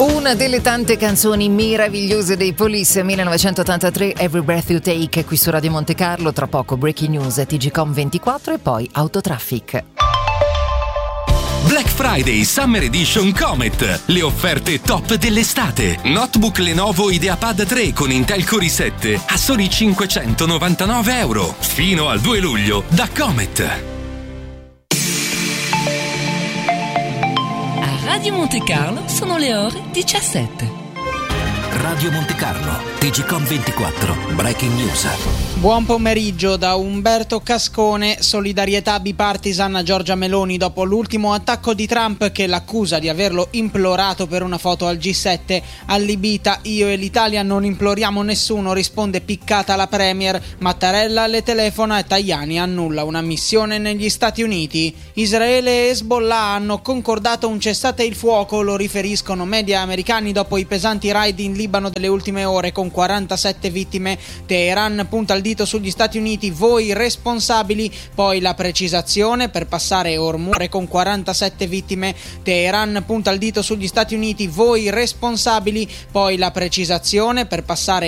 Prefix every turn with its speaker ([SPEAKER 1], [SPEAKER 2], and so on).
[SPEAKER 1] Una delle tante canzoni meravigliose dei Police, 1983, Every Breath You Take, qui su Radio Monte Carlo. Tra poco Breaking News, TGcom 24 e poi Autotraffic.
[SPEAKER 2] Black Friday Summer Edition Comet, le offerte top dell'estate. Notebook Lenovo IdeaPad 3 con Intel Core i7 a soli €599 fino al 2 luglio da Comet.
[SPEAKER 3] A Radio Monte Carlo sono le ore 17.
[SPEAKER 4] Radio Monte Carlo, TGcom 24, Breaking News.
[SPEAKER 5] Buon pomeriggio da Umberto Cascone. Solidarietà bipartisan a Giorgia Meloni dopo l'ultimo attacco di Trump che l'accusa di averlo implorato per una foto al G7. Allibita: io e l'Italia non imploriamo nessuno, risponde piccata la premier. Mattarella le telefona e Tajani annulla una missione negli Stati Uniti. Israele e Hezbollah hanno concordato un cessate il fuoco, lo riferiscono media americani dopo i pesanti raid in Libano delle ultime ore con 47 vittime. Teheran punta il dito sugli Stati Uniti, voi responsabili, poi la precisazione per passare Ormuz con 47 vittime. Teheran punta il dito sugli Stati Uniti, voi responsabili, poi la precisazione per passare